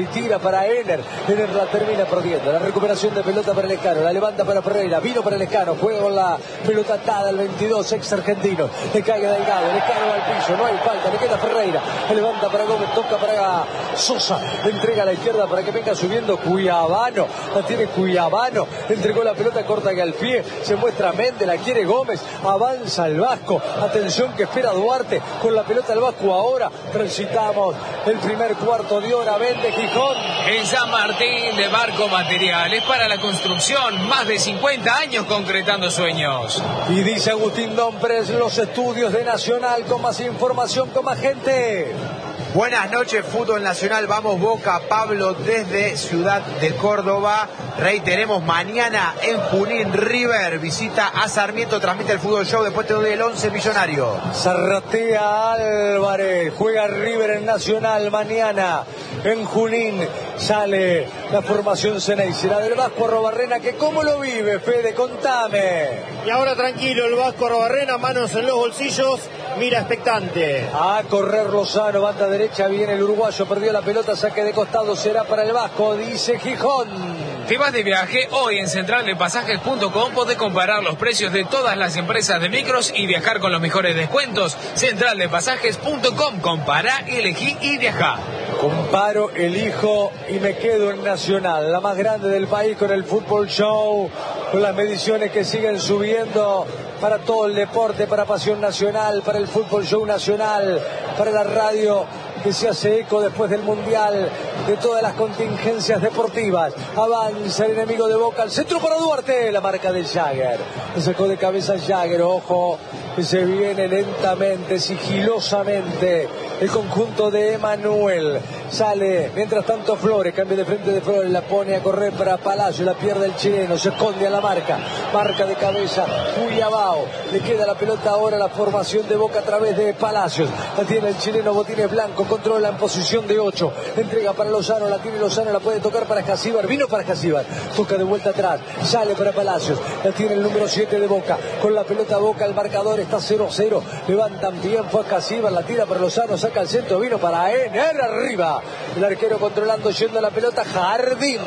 tira para Ener. Ener la termina perdiendo. La recuperación de pelota para Lescano. La levanta para Ferreira. Vino para Lescano. Juega con la pelota atada al veintidós, ex argentino. Le cae Delgado. Lescano al piso. No hay falta. Le queda Ferreira. Le levanta para Gómez. Toca para Sosa. Le entrega a la izquierda para que venga subiendo Cuiabano. La tiene Cuiabano. Entregó la pelota corta que al pie. Se muestra Méndez. La quiere Gómez. Avanza el Vasco. Atención que espera Duarte. Con la pelota el Vasco ahora. Transitamos el primer cuarto de hora. Vende Gijón. En San Martín de Barco Materiales para la construcción. Más de cincuenta años concretando sueños. Y dice Agustín Dompres, los estudios de Nacional con más información, con más gente. Buenas noches, fútbol nacional, vamos Boca, Pablo desde Ciudad de Córdoba. Reiteremos, mañana en Junín, River visita a Sarmiento, transmite el Fútbol Show, después te doy el once millonario. Zarratea Álvarez, juega River en Nacional mañana en Junín. Sale la formación Ceney, será del Vasco Arrobarrena, que cómo lo vive, Fede, contame. Y ahora tranquilo, el Vasco Arrobarrena, manos en los bolsillos, mira expectante. A correr Lozano, banda derecha, viene el uruguayo, perdió la pelota, saque de costado, será para el Vasco, dice Gijón. ¿Te vas de viaje? Hoy en central de pasajes punto com podés comparar los precios de todas las empresas de micros y viajar con los mejores descuentos. central de pasajes punto com, compará, elegí y viajá. Comparo, elijo y me quedo en Nacional, la más grande del país, con el Fútbol Show, con las mediciones que siguen subiendo para todo el deporte, para Pasión Nacional, para el Fútbol Show Nacional, para la radio que se hace eco después del Mundial, de todas las contingencias deportivas. Avanza el enemigo de Boca, al centro para Duarte, la marca de Jagger. Se sacó de cabeza Jagger, ojo, que se viene lentamente, sigilosamente, el conjunto de Emanuel. Sale, mientras tanto Flores, cambia de frente de Flores, la pone a correr para Palacio, la pierde el chileno, se esconde a la marca, marca de cabeza, Cuyabao, le queda la pelota ahora a la formación de Boca a través de Palacios, la tiene el chileno Botines Blanco, controla en posición de ocho, entrega para Lozano, la tiene Lozano, la puede tocar para Casíbar, vino para Casíbar, toca de vuelta atrás, sale para Palacios, la tiene el número siete de Boca, con la pelota Boca, el marcador está cero a cero, levantan bien, fue a Casíbar, la tira para Lozano, saca el centro, vino para Ener arriba. El arquero controlando, yendo a la pelota, Jardín.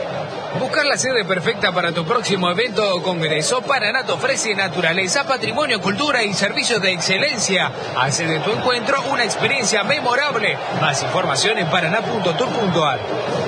Buscar la sede perfecta para tu próximo evento o congreso, Paraná ofrece naturaleza, patrimonio, cultura y servicios de excelencia. Hace de tu encuentro una experiencia memorable. Más información en paraná punto tour punto ar.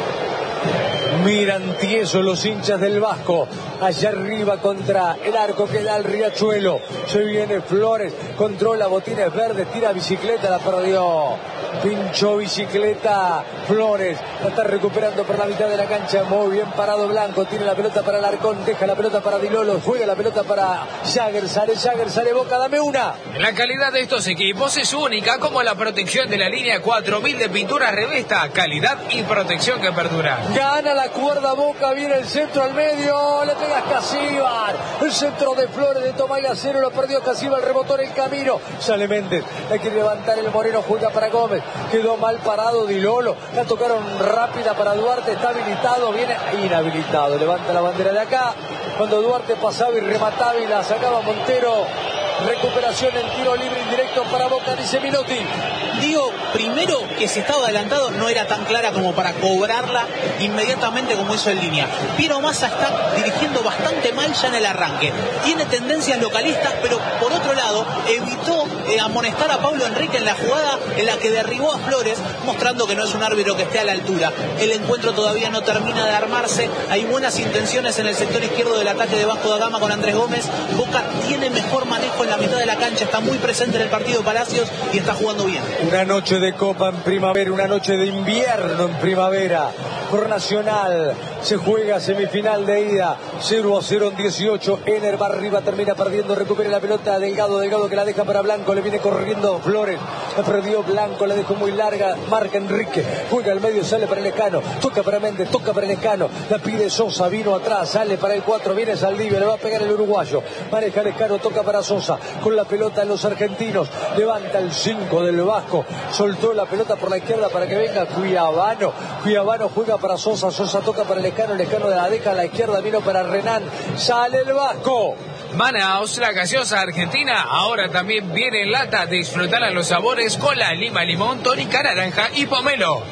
Miran tieso los hinchas del Vasco, allá arriba contra el arco que da el Riachuelo. Se viene Flores, controla Botines Verdes, tira bicicleta, la perdió. Pinchó bicicleta Flores, la está recuperando por la mitad de la cancha, muy bien parado Blanco, tiene la pelota para Alarcón, deja la pelota para Dilolo, juega la pelota para Jagger, sale Jagger, sale Boca, dame una. La calidad de estos equipos es única, como la protección de la línea cuatro mil de pintura Revesta, calidad y protección que perdura. Gana la cuerda Boca, viene el centro al medio, le pega Casíbar, el centro de Flores de Tomay a cero, lo perdió Casíbar, rebotó en el camino, sale Méndez, hay que levantar el Moreno, juega para Gómez, quedó mal parado Dilolo, la tocaron rápida para Duarte, está habilitado, viene inhabilitado, levanta la bandera de acá, cuando Duarte pasaba y remataba y la sacaba Montero, recuperación en tiro libre indirecto para Boca, dice Minotti. Digo, primero que si estaba adelantado no era tan clara como para cobrarla inmediatamente como hizo en línea. Piero Massa está dirigiendo bastante mal ya en el arranque. Tiene tendencias localistas, pero por otro lado evitó eh, amonestar a Pablo Enrique en la jugada en la que derribó a Flores, mostrando que no es un árbitro que esté a la altura. El encuentro todavía no termina de armarse. Hay buenas intenciones en el sector izquierdo del ataque de Vasco da Gama con Andrés Gómez. Boca tiene mejor manejo en la mitad de la cancha, está muy presente en el partido Palacios y está jugando bien. Una noche de Copa en primavera, una noche de invierno en primavera. Por Nacional se juega semifinal de ida, cero a cero en dieciocho. Ener va arriba, termina perdiendo, recupera la pelota Delgado, Delgado que la deja para Blanco, le viene corriendo Flores, la perdió Blanco, la dejó muy larga, marca Enrique, juega al medio, sale para el Escano, toca para Méndez, toca para el Escano, la pide Sosa, vino atrás, sale para el cuatro, viene Saldivia, le va a pegar el uruguayo, maneja el Escano, toca para Sosa, con la pelota en los argentinos, levanta el cinco del Vasco, soltó la pelota por la izquierda para que venga Cuiabano, Cuiabano juega para Sosa, Sosa toca para el Escano, el Escano de la deja a la izquierda, vino para Renán, sale el Vasco. Manaos, la gaseosa argentina, ahora también viene en lata. Disfrutar a los sabores con la lima limón, tónica naranja y pomelo.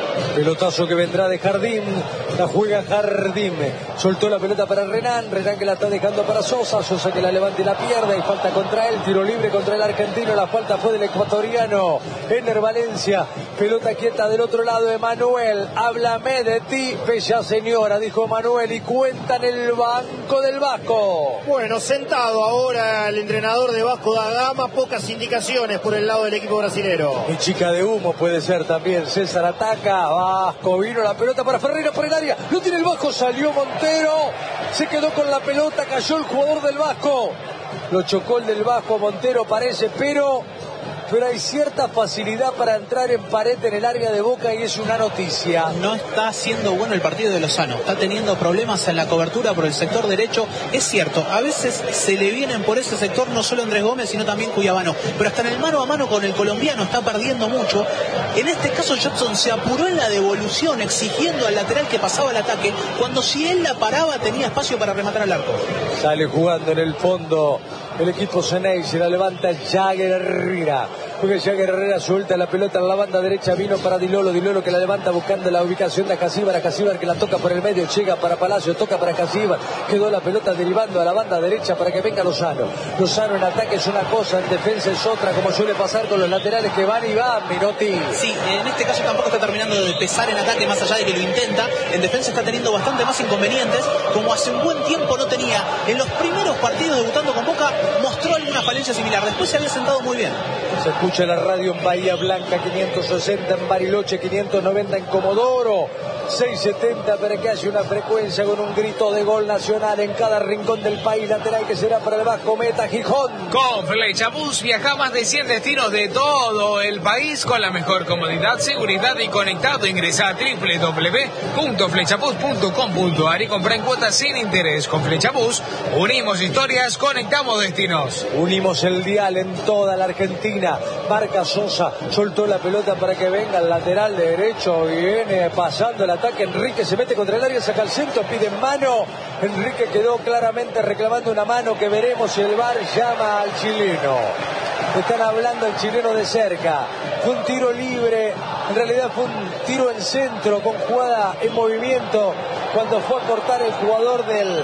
Pelotazo que vendrá de Jardín. La juega Jardín. Soltó la pelota para Renan. Renan que la está dejando para Sosa. Sosa que la levanta y la pierde. Y falta contra él. Tiro libre contra el argentino. La falta fue del ecuatoriano Ener Valencia. Pelota quieta del otro lado de Manuel. Háblame de ti, bella señora, dijo Manuel. Y cuenta en el banco del Vasco. Bueno, sentado ahora el entrenador de Vasco da Gama. Pocas indicaciones por el lado del equipo brasilero. Y chica de humo puede ser también. César ataca. Vasco vino la pelota para Ferreira por el área. No tiene el Vasco. Salió Montero. Se quedó con la pelota. Cayó el jugador del Vasco. Lo chocó el del Vasco. Montero parece, pero... pero hay cierta facilidad para entrar en pared en el área de Boca y es una noticia. No está siendo bueno el partido de Lozano, está teniendo problemas en la cobertura por el sector derecho. Es cierto, a veces se le vienen por ese sector no solo Andrés Gómez, sino también Cuyabano, pero hasta en el mano a mano con el colombiano está perdiendo mucho. En este caso Jackson se apuró en la devolución, exigiendo al lateral que pasaba el ataque, cuando si él la paraba tenía espacio para rematar al arco. Sale jugando en el fondo el equipo Ceney, se la levanta Jagger Herrera. Porque Jagger Herrera suelta la pelota en la banda derecha, vino para Dilolo, Dilolo que la levanta buscando la ubicación de Acasíbar, Acasíbar que la toca por el medio, llega para Palacio, toca para Acasíbar, quedó la pelota derivando a la banda derecha para que venga Lozano. Lozano en ataque es una cosa, en defensa es otra, como suele pasar con los laterales que van y van, Minotti. Sí, en este caso tampoco está terminando de pesar en ataque, más allá de que lo intenta. En defensa está teniendo bastante más inconvenientes, como hace un buen tiempo no tenía. En los primeros partidos debutando con Boca mostró alguna falencia similar, después se había sentado muy bien. Se escucha la radio en Bahía Blanca, quinientos sesenta en Bariloche, quinientos noventa en Comodoro, seiscientos setenta para que haya una frecuencia con un grito de gol nacional en cada rincón del país. Lateral que será para el Vasco Meta, Gijón. Con Flexabus viaja más de cien destinos de todo el país con la mejor comodidad, seguridad y conectado. Ingresa a doble u doble u doble u punto flexabus punto com punto a r y compra en cuotas sin interés. Con Flexabus unimos historias, conectamos destinos. Unimos el dial en toda la Argentina. Marca Sosa, soltó la pelota para que venga el lateral de derecho, viene pasando el ataque, Enrique se mete contra el área, saca el centro, pide mano, Enrique quedó claramente reclamando una mano que veremos si el V A R llama al chileno. Están hablando el chileno de cerca, fue un tiro libre, en realidad fue un tiro en centro con jugada en movimiento, cuando fue a cortar el jugador del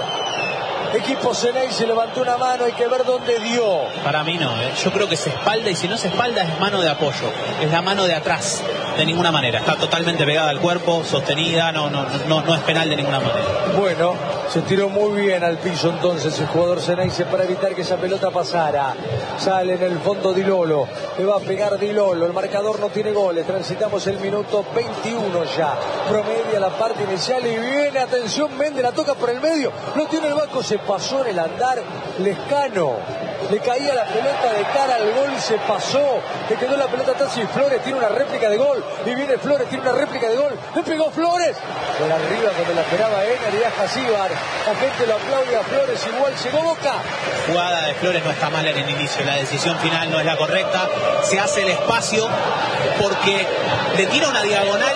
equipo Ceney se levantó una mano, hay que ver dónde dio. Para mí no, ¿eh? Yo creo que se espalda, y si no se espalda es mano de apoyo, es la mano de atrás, de ninguna manera, está totalmente pegada al cuerpo, sostenida, no, no, no, no es penal de ninguna manera. Bueno, se tiró muy bien al piso entonces el jugador Ceney para evitar que esa pelota pasara. Sale en el fondo Dilolo, le va a pegar Dilolo, el marcador no tiene goles, transitamos el minuto veintiuno ya, promedia la parte inicial y viene, atención, Méndez la toca por el medio, no tiene el Vasco, se pasó en el andar Lescano, le caía la pelota de cara al gol y se pasó, le quedó la pelota atrás y Flores tiene una réplica de gol, y viene Flores, tiene una réplica de gol, le pegó Flores, por arriba donde la esperaba Ener y Acasíbar, la gente lo aplaude a Flores, igual llegó Boca. Jugada de Flores no está mal en el inicio, la decisión final no es la correcta, se hace el espacio porque le tira una diagonal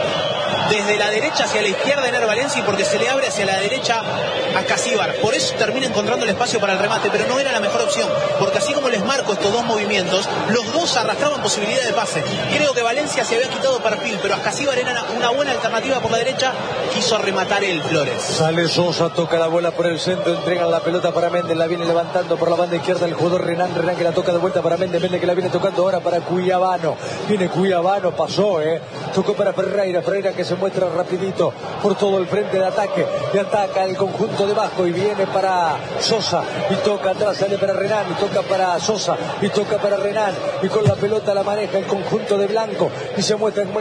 desde la derecha hacia la izquierda Ener Valencia y porque se le abre hacia la derecha a Casíbar. Por eso termina encontrando el espacio para el remate, pero no era la mejor opción, porque así como les marco estos dos movimientos, los dos arrastraban posibilidad de pase. Creo que Valencia se había quitado perfil, pero a Casíbar era una buena alternativa por la derecha, quiso rematar el Flores. Sale Sosa, toca la bola por el centro, entrega la pelota para Méndez, la viene levantando por la banda izquierda el jugador Renan, Renan que la toca de vuelta para Méndez, Méndez que la viene tocando ahora para Cuyabano, viene Cuyabano, pasó, eh, tocó para Ferreira, Ferreira que se muestra rapidito por todo el frente de ataque, y ataca el conjunto de Vasco y viene para Sosa y toca atrás, sale para Renan y toca para Sosa y toca para Renan y con la pelota la maneja el conjunto de Blanco y se muestra en